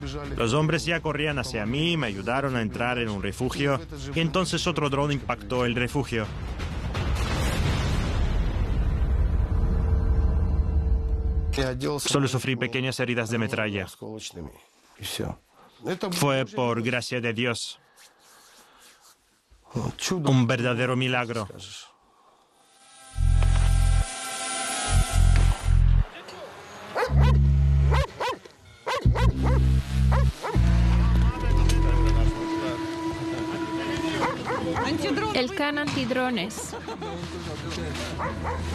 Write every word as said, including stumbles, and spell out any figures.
Los hombres ya corrían hacia mí, me ayudaron a entrar en un refugio y entonces otro dron impactó el refugio. Solo sufrí pequeñas heridas de metralla. Fue por gracia de Dios. Un verdadero milagro. El can antidrones.